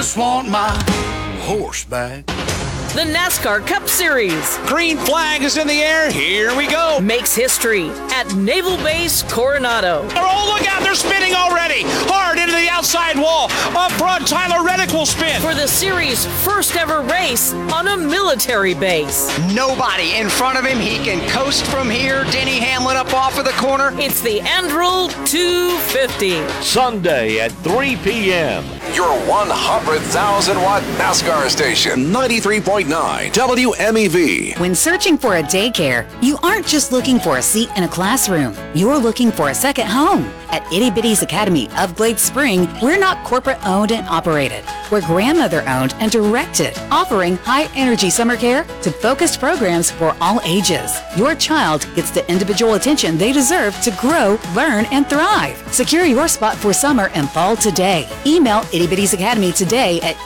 Just want my horse back. The NASCAR Cup Series Green flag is in the air. Here we go. makes history at Naval Base Coronado. Oh, look out. They're spinning already. Hard into the outside wall. Up front, Tyler Reddick will spin. For the series' first ever race on a military base. Nobody in front of him. He can coast from here. Denny Hamlin up off of the corner. It's the Andrew 250. Sunday at 3 p.m. Your 100,000-watt NASCAR station, 93.9 WMEV. When searching for a daycare, you aren't just looking for a seat in a classroom. You're looking for a second home. At Itty Bitty's Academy of Glade Spring, we're not corporate owned and operated. We're grandmother owned and directed, offering high-energy summer care to focused programs for all ages. Your child gets the individual attention they deserve to grow, learn, and thrive. Secure your spot for summer and fall today. Email Itty Bitty's Academy today at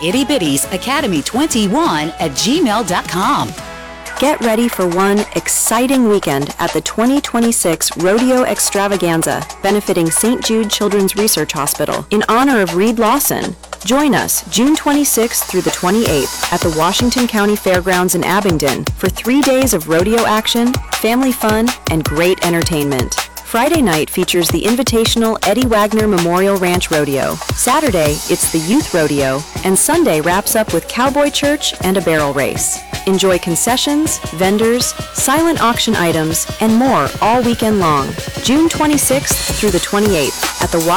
ittybittiesacademy21@gmail.com. Get ready for one exciting weekend at the 2026 Rodeo Extravaganza, benefiting St. Jude Children's Research Hospital in honor of Reed Lawson. Join us June 26th through the 28th at the Washington County Fairgrounds in Abingdon for 3 days of rodeo action, family fun, and great entertainment. Friday night features the invitational Eddie Wagner Memorial Ranch Rodeo. Saturday, it's the Youth Rodeo, and Sunday wraps up with Cowboy Church and a barrel race. Enjoy concessions, vendors, silent auction items, and more all weekend long. June 26th through the 28th at the